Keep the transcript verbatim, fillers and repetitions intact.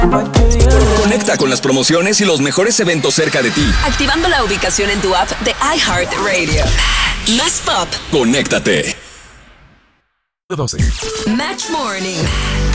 Conecta con las promociones y los mejores eventos cerca de ti. Activando la ubicación en tu app de iHeartRadio. Más pop. Conéctate. doce. Match Morning.